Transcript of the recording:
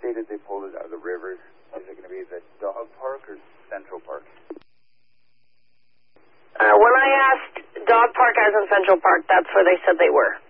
stated they pulled it out of the river. Is it going to be the dog park or Central Park? When I asked dog park as in Central Park, that's where they said they were.